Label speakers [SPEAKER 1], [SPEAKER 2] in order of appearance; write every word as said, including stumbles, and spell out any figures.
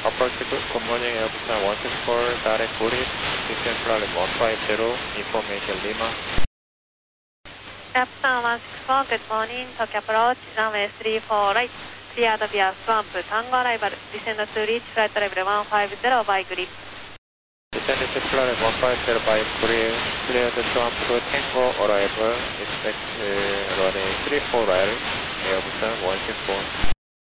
[SPEAKER 1] Approach to good morning, Airbusan one six four, direct Buris, descent flight one five zero, information Lima.
[SPEAKER 2] Airbusan one six four, good morning, Tokyo approach, runway three four right, cleared via swamp, Tango arrival, descend to reach flight level one five zero by grip.
[SPEAKER 1] Descend to flight one five zero by grip, cleared swamp to Tango arrival, expect uh, runway three four right, Airbusan one six four.